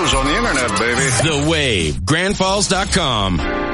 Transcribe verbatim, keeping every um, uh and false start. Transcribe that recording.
videos on the internet, baby. The Wave, Grand Falls dot com.